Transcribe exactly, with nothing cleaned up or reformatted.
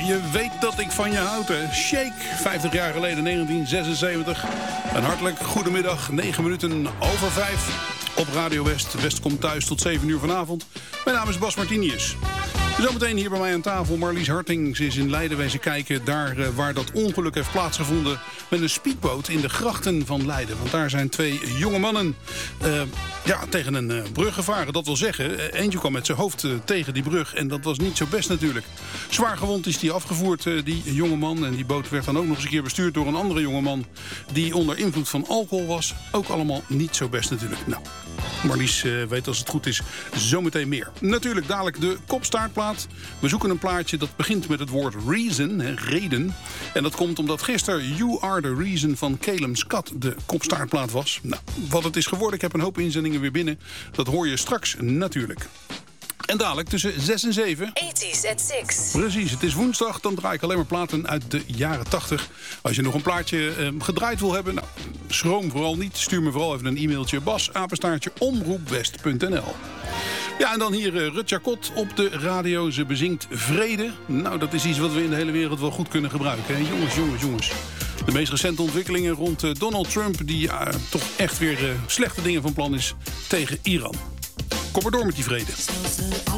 je weet dat ik van je houd, hè. Shake, vijftig jaar geleden, negentien zesenzeventig. Een hartelijk goedemiddag, negen minuten over vijf. Op Radio West. West komt thuis tot zeven uur vanavond. Mijn naam is Bas Martinius. Zometeen hier bij mij aan tafel Marlies Harting. Ze is in Leiden wezen kijken, daar uh, waar dat ongeluk heeft plaatsgevonden met een speedboot in de grachten van Leiden. Want daar zijn twee jonge mannen uh, ja, tegen een uh, brug gevaren. Dat wil zeggen, uh, eentje kwam met zijn hoofd uh, tegen die brug en dat was niet zo best natuurlijk. Zwaar gewond is die afgevoerd, uh, die jonge man. En die boot werd dan ook nog eens een keer bestuurd door een andere jonge man die onder invloed van alcohol was. Ook allemaal niet zo best natuurlijk. Nou, Marlies uh, weet als het goed is zometeen meer. Natuurlijk dadelijk de kopstaartplaat. We zoeken een plaatje dat begint met het woord reason, hè, reden. En dat komt omdat gisteren You Are The Reason van Calum Scott de kopstaartplaat was. Nou, wat het is geworden, ik heb een hoop inzendingen weer binnen. Dat hoor je straks natuurlijk. En dadelijk tussen zes en zeven. eighties at six. Precies, het is woensdag, dan draai ik alleen maar platen uit de jaren tachtig. Als je nog een plaatje eh, gedraaid wil hebben, nou, schroom vooral niet. Stuur me vooral even een e-mailtje. Bas, apenstaartje, omroepwest punt n l. Ja, en dan hier uh, Rut Jacot op de radio. Ze bezingt vrede. Nou, dat is iets wat we in de hele wereld wel goed kunnen gebruiken. Hè? Jongens, jongens, jongens. De meest recente ontwikkelingen rond uh, Donald Trump, die uh, toch echt weer uh, slechte dingen van plan is tegen Iran. Kom maar door met die vrede.